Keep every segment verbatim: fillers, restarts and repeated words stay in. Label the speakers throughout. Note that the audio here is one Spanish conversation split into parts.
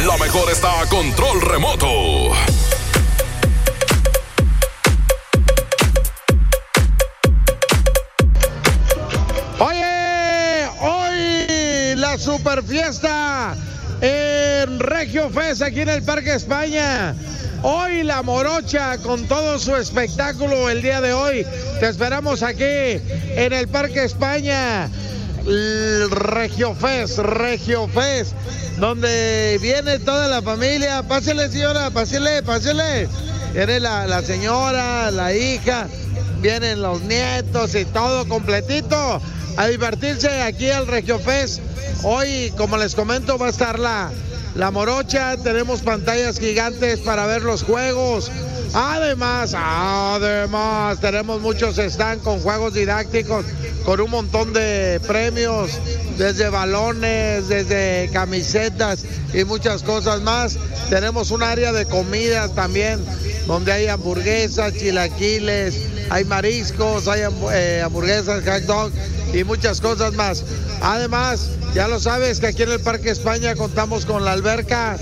Speaker 1: La mejor está a control remoto.
Speaker 2: Oye, hoy la super fiesta en Regio Fest aquí en el Parque España. Hoy la Morocha con todo su espectáculo el día de hoy. Te esperamos aquí en el Parque España. Regio Fest, Regio Fest, donde viene toda la familia. Pásele, señora, pásele, pásele. Viene la, la señora, la hija, vienen los nietos y todo completito a divertirse aquí al Regio Fest. Hoy, como les comento, va a estar la, la Morocha. Tenemos pantallas gigantes para ver los juegos. Además, además, tenemos muchos stands con juegos didácticos, con un montón de premios, desde balones, desde camisetas y muchas cosas más. Tenemos un área de comidas también, donde hay hamburguesas, chilaquiles, hay mariscos, hay eh, hamburguesas, hot dog y muchas cosas más. Además, ya lo sabes que aquí en el Parque España contamos con la alberca,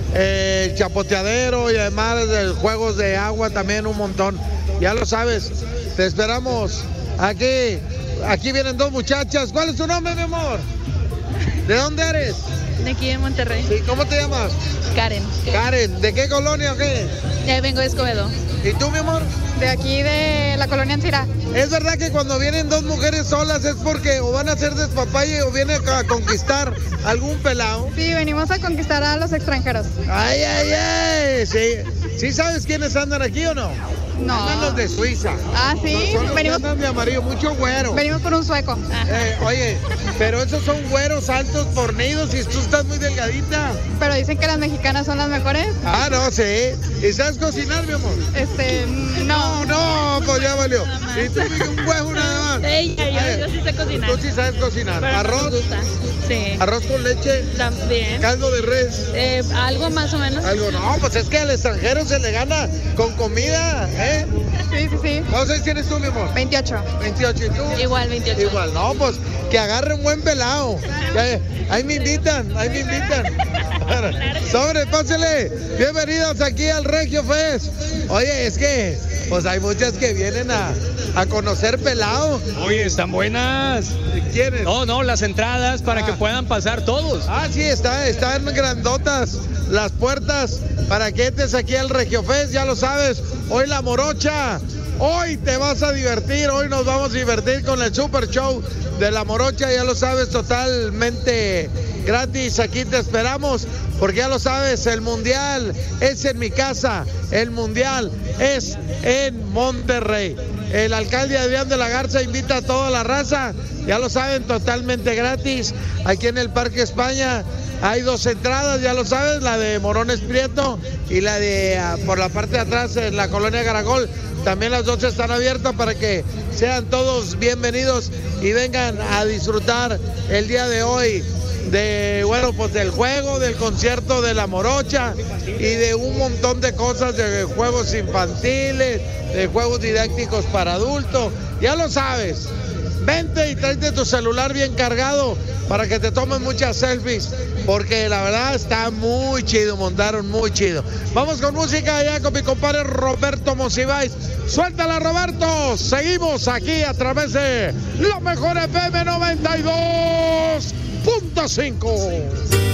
Speaker 2: eh, el chapoteadero y además de juegos de agua también un montón. Ya lo sabes, te esperamos aquí. Aquí vienen dos muchachas. ¿Cuál es tu nombre, mi amor? ¿De dónde eres?
Speaker 3: De aquí de Monterrey.
Speaker 2: Sí, ¿cómo te llamas?
Speaker 3: Karen.
Speaker 2: Karen, ¿de qué colonia o qué?
Speaker 3: Ya vengo de Escobedo.
Speaker 2: ¿Y tú, mi amor?
Speaker 3: De aquí de la colonia Ancira.
Speaker 2: ¿Es verdad que cuando vienen dos mujeres solas es porque o van a ser despapalle o vienen a conquistar algún pelado?
Speaker 3: Sí, venimos a conquistar a los extranjeros.
Speaker 2: Ay, ay, ay. Sí, ¿sí sabes quiénes andan aquí o no?
Speaker 3: No.
Speaker 2: Andan los de Suiza.
Speaker 3: Ah, sí.
Speaker 2: No, son los
Speaker 3: venimos
Speaker 2: que andan de amarillo, mucho güero.
Speaker 3: Venimos por un sueco.
Speaker 2: Eh, oye, pero esos son güeros altos, fornidos y tú estás muy delgadita.
Speaker 3: Pero dicen que las mexicanas son las mejores.
Speaker 2: Ah, no, sí. ¿Y sabes cocinar, mi amor?
Speaker 3: Este, no.
Speaker 2: No, no, pues ya valió. Y tú un huevo nada más.
Speaker 3: Ella, yo, yo sí sé cocinar.
Speaker 2: Tú sí sabes cocinar.
Speaker 3: Pero
Speaker 2: ¿Arroz?
Speaker 3: no me gusta. Sí.
Speaker 2: ¿Arroz con leche?
Speaker 3: También.
Speaker 2: ¿Caldo de res?
Speaker 3: Eh, algo más o menos.
Speaker 2: Algo, no, pues es que al extranjero se le gana con comida, ¿eh?
Speaker 3: Sí, sí, sí.
Speaker 2: ¿Cuántos años tienes tú, mi amor?
Speaker 3: veintiocho.
Speaker 2: veintiocho, ¿y tú?
Speaker 3: Igual, veintiocho.
Speaker 2: Igual, no, pues que agarre un buen pelado. Ya, ahí me invitan, ahí me invitan. Sobre, pásele. Bienvenidos aquí al Regio Fest. Oye, es que, pues hay muchas que vienen a, a conocer pelado.
Speaker 4: Oye, están buenas.
Speaker 2: ¿Quiénes?
Speaker 4: No, no, las entradas para
Speaker 2: Ah.
Speaker 4: que puedan pasar todos.
Speaker 2: Ah, sí, está, están grandotas las puertas para que entres aquí al Regio Fest, ya lo sabes. Hoy la Morocha, hoy te vas a divertir, hoy nos vamos a divertir con el Super Show de la Morocha, ya lo sabes, totalmente gratis. Aquí te esperamos, porque ya lo sabes, el Mundial es en mi casa, el Mundial es en Monterrey. El alcalde Adrián de la Garza invita a toda la raza, ya lo saben, totalmente gratis. Aquí en el Parque España hay dos entradas, ya lo sabes, la de Morones Prieto y la de uh, por la parte de atrás en la colonia Garagol. También las dos están abiertas para que sean todos bienvenidos y vengan a disfrutar el día de hoy de, bueno, pues del juego, del concierto de la Morocha y de un montón de cosas, de juegos infantiles, de juegos didácticos para adultos. Ya lo sabes, vente y tráete tu celular bien cargado para que te tomen muchas selfies, porque la verdad está muy chido, montaron muy chido. Vamos con música allá con mi compadre Roberto Monsiváis. Suéltala, Roberto. Seguimos aquí a través de la mejor F M noventa y dos punto cinco.